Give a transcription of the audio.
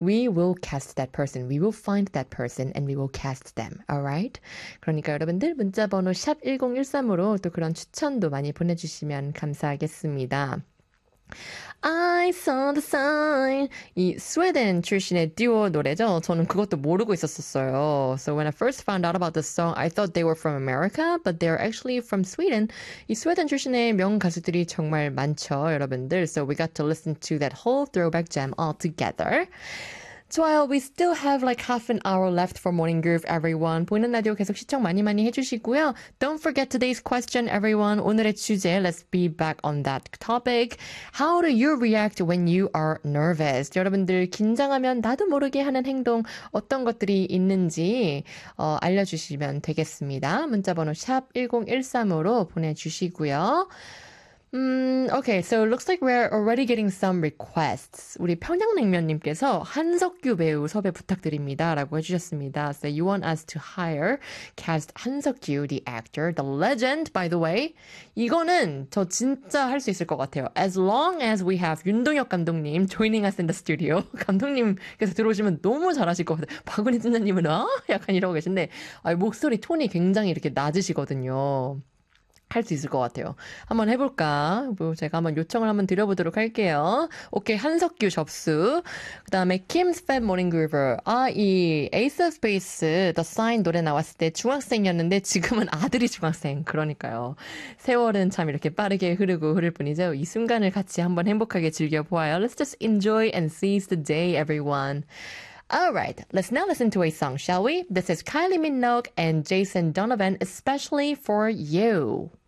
We will cast that person. We will find that person and we will cast them. Alright? 그러니까 여러분들 문자번호 샵 1013으로 또 그런 추천도 많이 보내주시면 감사하겠습니다. I saw the sign. 이 스웨덴 출신의 듀오 노래죠. 저는 그것도 모르고 있었어요. So when I first found out about this song, I thought they were from America, but they're actually from Sweden. 이 스웨덴 출신의 명 가수들이 정말 많죠, 여러분들. So we got to listen to that whole throwback jam all together. 좋아요. We still have like half an hour left for Morning Groove, everyone. 보이는 라디오 계속 시청 많이 해주시고요. Don't forget today's question, everyone. 오늘의 주제, let's be back on that topic. How do you react when you are nervous? 여러분들 긴장하면 나도 모르게 하는 행동 어떤 것들이 있는지 알려주시면 되겠습니다. 문자번호 샵 1013으로 보내주시고요. Okay, so it looks like we're already getting some requests. 우리 평양냉면님께서 한석규 배우 섭외 부탁드립니다. 라고 해주셨습니다. So you want us to hire, cast 한석규, the actor, the legend, by the way. 이거는 저 진짜 할 수 있을 것 같아요. As long as we have 윤동혁 감독님 joining us in the studio. 감독님께서 들어오시면 너무 잘하실 것 같아요. 박은희 팀장님은 약간 이러고 계신데 목소리 톤이 굉장히 이렇게 낮으시거든요. 할 수 있을 것 같아요. 한번 해볼까? 제가 한번 요청을 한번 드려보도록 할게요. 오케이, 한석규 접수. 그 다음에 Kim's Fat Morning Groover. 이 Ace of Base, The Sign 노래 나왔을 때 중학생이었는데 지금은 아들이 중학생. 그러니까요. 세월은 참 이렇게 빠르게 흐를 뿐이죠. 이 순간을 같이 한번 행복하게 즐겨보아요. Let's just enjoy and seize the day, everyone. Alright, let's now listen to a song, shall we? This is Kylie Minogue and Jason Donovan, Especially for You.